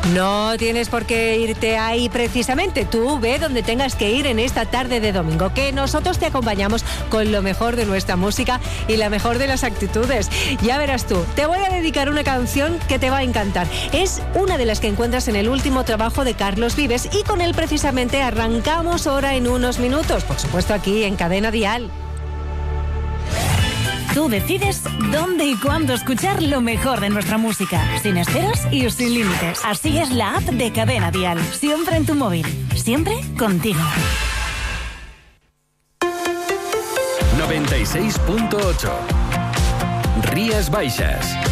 No tienes por qué irte ahí precisamente. Tú ve donde tengas que ir en esta tarde de domingo, que nosotros te acompañamos con lo mejor de nuestra música y la mejor de las actitudes. Ya verás tú, te voy a dedicar una canción que te va a encantar. Es una de las que encuentras en el último trabajo de Carlos Vives y con él precisamente arrancamos ahora en unos minutos, por supuesto aquí en Cadena Dial. Tú decides dónde y cuándo escuchar lo mejor de nuestra música, sin esperas y sin límites. Así es la app de Cadena Dial, siempre en tu móvil, siempre contigo. 96.8 Rías Baixas.